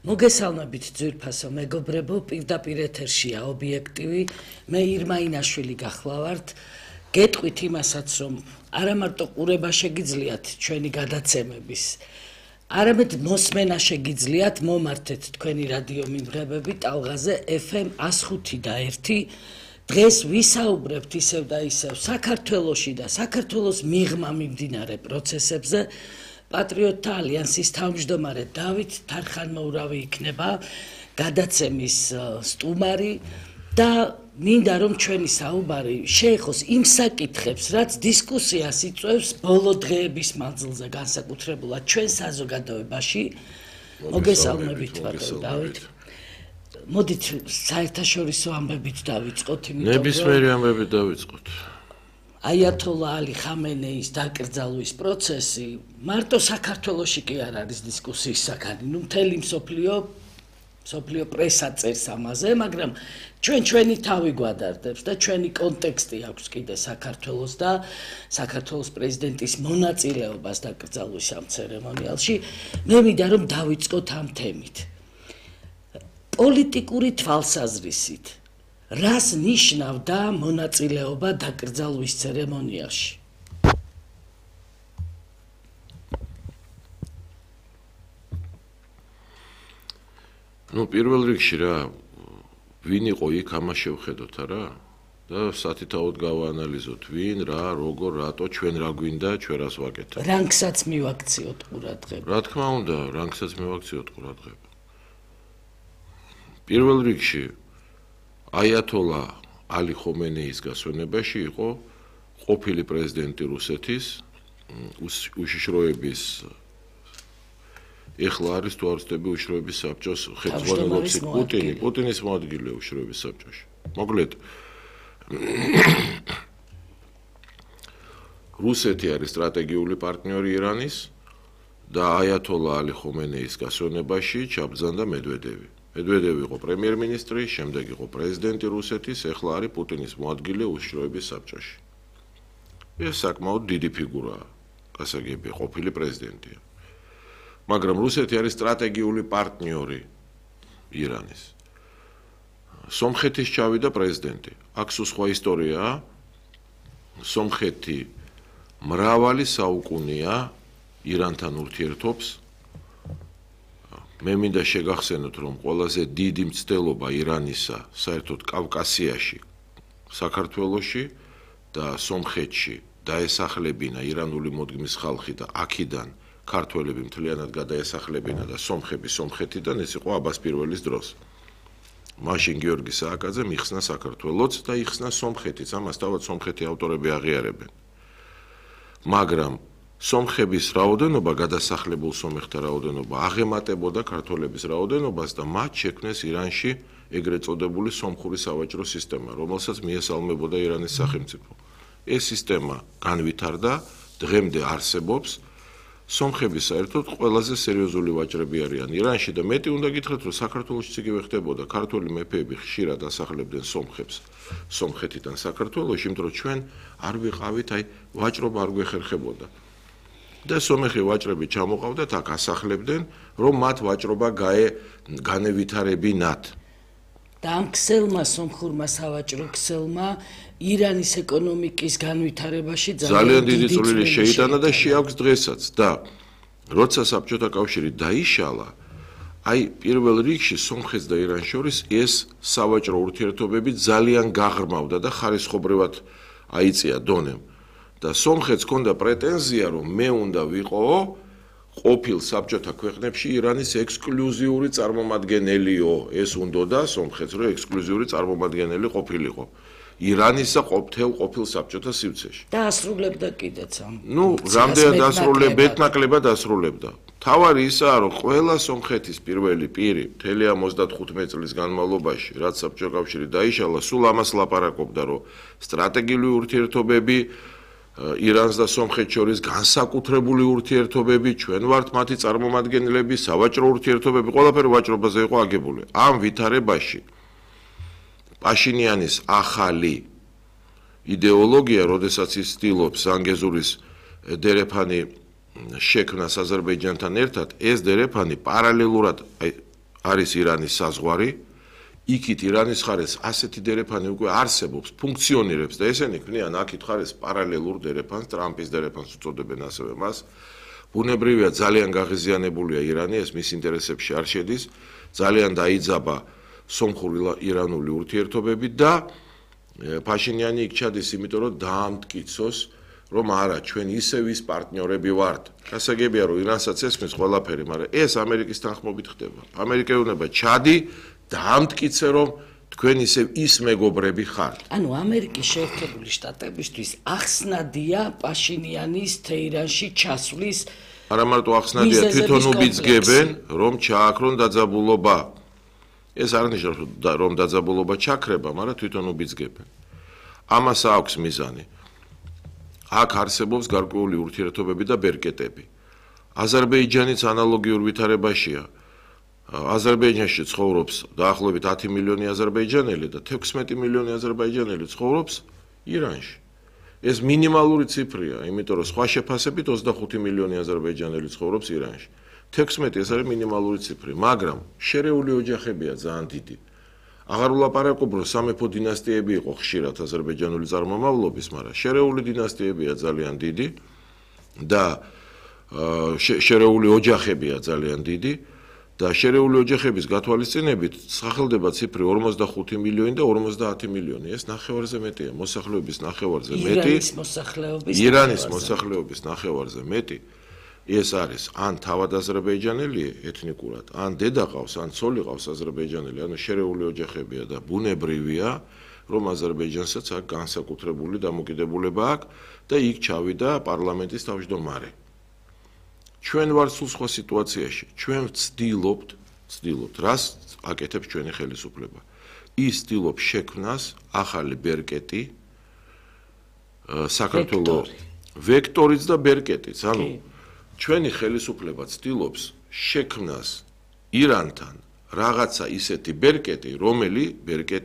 მოგესალმებით ძვირფასო მეგობრებო, პირდაპირ ეთერშია ობიექტივი. მე ირმა ინაშვილი გახლავართ. გეტყვით იმასაც, რომ არა მარტო ყურება შეგიძლიათ ჩვენი გადაცემების, არამედ მოსმენა შეგიძლიათ, მომართეთ თქვენი რადიო მიმღებები ტალღაზე FM 105.1. დღეს ვისაუბრებთ ისევ და ისევ საქართველოში და საქართველოს მიღმა მიმდინარე პროცესებზე. პატრიოტთა ალიანსის თავმჯდომარე დავით თარხანმოურავი იქნება გადაცემის სტუმარი და მინდა რომ ჩვენი საუბარი შეეხოს იმ საკითხებს, რაც დისკუსიას იწვევს ბოლო დღეების მანძილზე განსაკუთრებულად ჩვენ საზოგადოებაში. მოგესალმებით ბატონო დავით. მოდით საერთაშორისო ამბებით დავიწყოთ, იმიტომ რომ ნებისმიერი ამბებით დავიწყოთ. აიათოლა ალი ხამენეის დაკრძალვის პროცესი მარტო საქართველოში კი არ არის დისკუსიის საკანი. მთელი მსოფლიო პრესა წერს ამაზე, მაგრამ ჩვენი თავი გვადარდებს და ჩვენი კონტექსტი აქვს კიდე საქართველოს და საქართველოს პრეზიდენტის მონაწილეობას დაკრძალვის ამ ცერემონიალში. მე მინდა რომ დავიწყოთ ამ თემით. პოლიტიკური თვალსაზრისით რას ნიშნავდა მონაწილეობა დაკრძალვის ცერემონიაში? პირველ რიგში რა, ვინ იყო იქ, ამას შევხედოთ არა? და სათითაოდ გავაანალიზოთ, ვინ, რა, როგორ, რატო, ჩვენ რა გვინდა, ჩვენ რას ვაკეთებთ. რანგსაც მივაქციოთ ყურადღება. რა თქმა უნდა, რანგსაც მივაქციოთ ყურადღება. პირველ რიგში აიათოლა ალი ხამენეის გასვენებაში იყო ყოფილი პრეზიდენტი რუსეთის უშიშროების ეხლა არის თუ არ ვცდები უშიშროების საბჭოს ხელმძღვანელობს პუტინის მოადგილე უშიშროების საბჭოში. მოკლედ რუსეთი არის სტრატეგიული პარტნიორი ირანის და აიათოლა ალი ხამენეის გასვენებაში ჩაბრძანდა მედვედევი. მედვედევი იყო პრემიერ-მინისტრი, შემდეგ იყო პრეზიდენტი რუსეთის, ეხლა არის პუტინის მოადგილე უშიშროების საბჭოში. ეს საკმაოდ დიდი ფიგურაა, გასაგებია, ყოფილი პრეზიდენტია. მაგრამ რუსეთი არის სტრატეგიული პარტნიორი ირანის. სომხეთის ჩავიდა პრეზიდენტი. აქ სხვა ისტორიაა. სომხეთი მრავალი საუკუნეა ირანთან ურთიერთობს. მე მინდა შეგახსენოთ, რომ ყველაზე დიდი მცდელობა ირანისა საერთოდ კავკასიაში, საქართველოში და სომხეთში დაესახლებინა ირანული მოდგმის ხალხი და აქედან ქართველები მთლიანად გადაესახლებინა და სომხები სომხეთიდან, ეს იყო აბას პირველის დროს. მაშინ გიორგი სააკაძე მიხსნა საქართველოც და იხსნა სომხეთიც, ამას თავად სომხეთი ავტორები აღიარებენ. მაგრამ სომხების რაოდენობა, გადასახლებულ სომეხთა რაოდენობა აღემატებოდა ქართველების რაოდენობას და მათ შექმნეს ირანში ეგრეთ წოდებული სომხური სავაჭრო სისტემა, რომელსაც მიესალმებოდა ირანის სახელმწიფო. ეს სისტემა განვითარდა, დღემდე არსებობს. სომხები საერთოდ ყველაზე სერიოზული ვაჭრები არიან ირანში და მეტი უნდა გითხრათ, რომ საქართველოშიც იგივე ხდებოდა. ქართველი მეფეები ხშირად ასახლებდნენ სომხებს სომხეთიდან საქართველოში, იმიტომ რომ ჩვენ არ ვიყავით, ვაჭრობა არ გვეხერხებოდა. და სომეხი ვაჭრები ჩამოყავდათ, აქ ასახლებდნენ, რომ მათ ვაჭრობა განევითარებინათ. და ამ ქსელმა, სომხურმა სავაჭრო ქსელმა ირანის ეკონომიკის განვითარებაში ძალიან დიდი წვლილი შეიტანა და შეაქვს დღესაც. და როცა საბჭოთა კავშირი დაიშალა, პირველ რიგში სომხეთს და ირანს შორის ეს სავაჭრო ურთიერთობები ძალიან გაღრმავდა და ხარისხობრივად აიწია დონემ. და სომხეთს ჰქონდა პრეტენზია, რომ მე უნდა ვიყო ყოფილ საბჭოთა ქვეყნებში ირანის ექსკლუზიური წარმომადგენელიო. ეს უნდოდა სომხეთს, რომ ექსკლუზიური წარმომადგენელი ყოფილიყო ირანისა ყოფილ საბჭოთა სივრცეში. და ასრულებდა კიდეც ამ. რამდენად ასრულებდა, მეტნაკლებად ასრულებდა. თავარი ისაა, რომ ყველა სომხეთის პირველი პირი მთელი ამ 35 წლის განმავლობაში, რაც საბჭოთა კავშირი დაიშალა, სულ ამას ლაპარაკობდა, რომ სტრატეგიული ურთიერთობები ირანს და სომხეთს შორის განსაკუთრებული ურთიერთობები, ჩვენ ვართ მათი წარმომადგენლები, სავაჭრო ურთიერთობები, ყველაფერი ვაჭრობაზე იყო აგებული. ამ ვითარებაში პაშინიანის ახალი იდეოლოგია, როდესაც ის ცდილობს ზანგეზურის დერეფანი შექმნას აზერბაიჯანთან ერთად, ეს დერეფანი პარალელურად არის ირანის საზღვარი, იქით ირანის ხარეს ასეთი დერეფანი უკვე არსებობს, ფუნქციონირებს და ესენი ქმნიან აქით ხარეს პარალელურ დერეფანს, ტრამპის დერეფანს უწოდებენ ასევე მას. ბუნებრივია ძალიან გაღიზიანებულია ირანი, ეს მის ინტერესებში არ შედის, ძალიან დაიძაბა სომხურ-ირანული ურთიერთობები და ფაშინიანი იქ ჩადის, იმიტომ რომ დაამტკიცოს, რომ არა, ჩვენ ისევ ის პარტნიორები ვართ. გასაგებია, რომ ირანსაც ესმის ყველაფერი, მაგრამ ეს ამერიკის თანხმობით ხდება. ამერიკეუნება ჩადი, დაამტკიცე, რომ თქვენ ისევ ის მეგობრები ხართ. ანუ ამერიკის შეერთებული შტატებისთვის ახსნადია პაშინიანის თეირანში ჩასვლის არა მარტო ახსნადია, თვითონ უბიძგებენ, რომ ჩააქრონ დაძაბულობა. ეს არ ნიშნავს, რომ დაძაბულობა ჩაქრება, მაგრამ თვითონ უბიძგებენ. ამას აქვს მიზანი. აქ არსებობს გარკვეული ურთიერთობები და ბერკეტები. აზერბაიჯანიც ანალოგიურ ვითარებაშია. აზერბაიჯანში ცხოვრობს დაახლოებით 10 მილიონი აზერბაიჯანელი და 16 მილიონი აზერბაიჯანელი ცხოვრობს ირანში. ეს მინიმალური ციფრია, იმიტომ რომ სხვა შეფასებით 25 მილიონი აზერბაიჯანელი ცხოვრობს ირანში. 16 ეს არის მინიმალური ციფრი, მაგრამ შერეული ოჯახებია ძალიან დიდი. აღარ ვლაპარაკობ, რომ სამეფო დინასტიები იყო ხშირად აზერბაიჯანული წარმომავლობის, მაგრამ შერეული დინასტიებია ძალიან დიდი და შერეული ოჯახებია ძალიან დიდი და შერეული ოჯახების გათვალისწინებით სახელდება ციფრი 45 მილიონი და 50 მილიონი. ეს ნახევარზე მეტია, მოსახლეობის ნახევარზე მეტი. ირანის მოსახლეობის ნახევარზე მეტი. ეს არის ან თავად აზერბაიჯანელი ეთნიკურად, ან დედა ყავს, ან ცოლი ყავს აზერბაიჯანელი, ანუ შერეული ოჯახებია და ბუნებრივია, რომ აზერბაიჯანსაც აქ განსაკუთრებული დამოკიდებულება აქვს და იქ ჩავიდა პარლამენტის თავმჯდომარე. ჩვენ ვართ სულ სხვა სიტუაციაში. ჩვენ ვცდილობთ, რას აკეთებს ჩვენი ხელისუფლება. ის ცდილობს შექმნას ახალი ბერკეტი საქართველოს ვექტორიც და ბერკეტიც, ანუ ჩვენი ხელისუფლება ცდილობს შექმნას ირანთან რაღაცა ისეთი ბერკეტი, რომელი ბერკეტი